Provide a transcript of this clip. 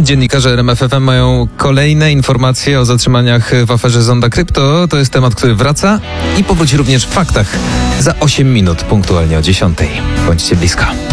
Dziennikarze RMF FM mają kolejne informacje o zatrzymaniach w aferze Zonda Krypto. To jest temat, który wraca i powróci również w faktach za 8 minut, punktualnie o 10:00. Bądźcie blisko.